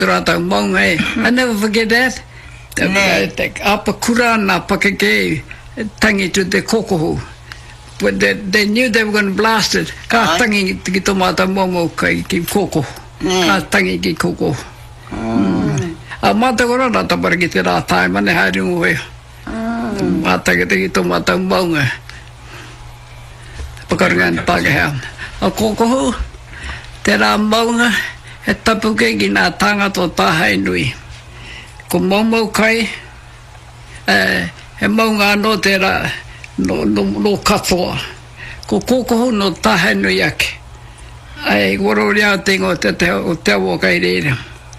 I never forget that. Apakurana Pakake tangi to the Kokoho. But they knew they were going to blast it. Ka tangi Gitomata Momo Kai Koko. Ka tangi Koko. A Matagorana Tabargit at time and they had him away. Matagati Tomata Monga. Pakaran Tagaham. A Kokoho. There are Monga at Tapuke in a tanga to Tahai Nui. Kumomo kai monga no tera no katoa ko koko no tahe no yake ai wororia tengo te o kai re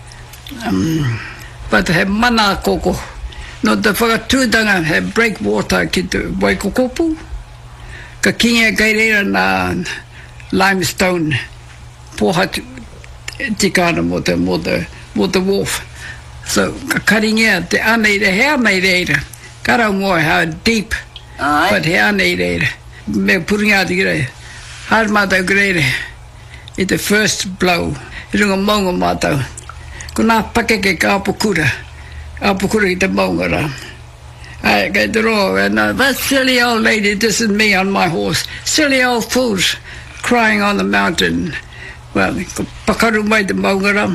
but he mana koko no te whakatūtanga he breakwater ki te Waikokopu ka kinga kai re na limestone poha tikana mo te wharf. So, cutting out the unaided, got more how deep, but he unaided. Putting out the grade. Hard mother grade. It's the first blow. It's a mongo mato. Kuna pakeke apukura. Apukura the mongo. I get the roar, and that silly old lady, this is me on my horse. Silly old fools crying on the mountain. Well, pakaru made the mongo.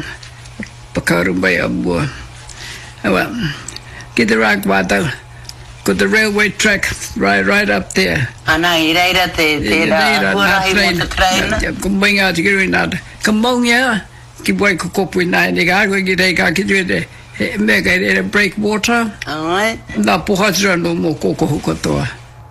Well, get the rock water, got the railway track right up there. And I read at the train. Coming out here in that. Come on, yeah. Keep wake up with 90 guys. We get a make a breakwater. All right. Na Pohazra no more coco hokotoa.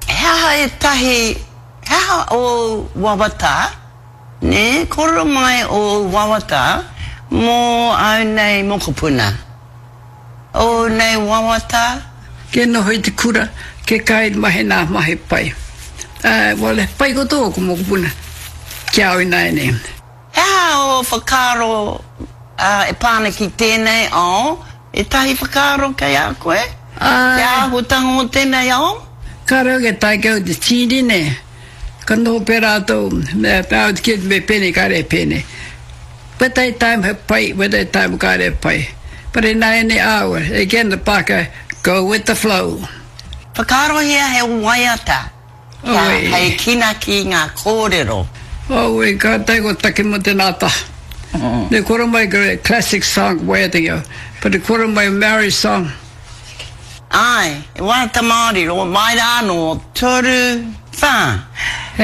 How old Wawata? Ne, Koromai old Wawata. Mo au nei mokopuna. O nei Wawata. Ke no hoi te kura, ke kai mahe nā mahe pai. Wale, pai koto ko mokopuna. Kia oi nai ne. Hea o whakaro e pāne ki tēnei o, e tahi whakaro kei a koe? Kia hutanga o tēnei o? Karo ke tai keo te tiri ne. Ka no pera tō, me pāu te kit me pene kare pene. But they time have pay, but they time got it pay. But in 90 hours, again the paka go with the flow. Whakaro hea he waiata. Hei kina ki ngā kōrero. Oh, we got they go takimo te nata. The Koromai great classic song where they go. But the Koromai marriage song. Ai, e wata Māori, ro mai rāno, toru, whā.